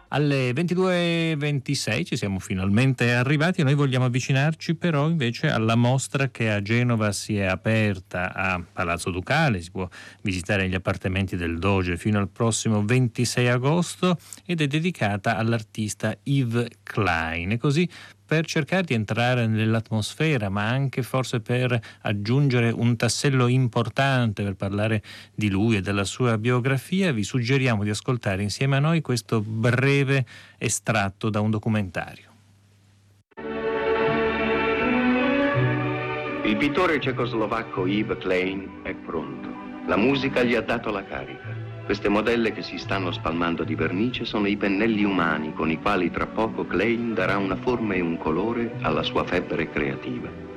Alle 22:26 ci siamo finalmente arrivati e noi vogliamo avvicinarci però invece alla mostra che a Genova si è aperta a Palazzo Ducale. Si può visitare gli appartamenti del Doge fino al prossimo 26 agosto ed è dedicata all'artista Yves Klein. E così, per cercare di entrare nell'atmosfera, ma anche forse per aggiungere un tassello importante per parlare di lui e della sua biografia, vi suggeriamo di ascoltare insieme a noi questo breve estratto da un documentario. Il pittore cecoslovacco Yves Klein è pronto. La musica gli ha dato la carica. Queste modelle che si stanno spalmando di vernice sono i pennelli umani con i quali tra poco Klein darà una forma e un colore alla sua febbre creativa.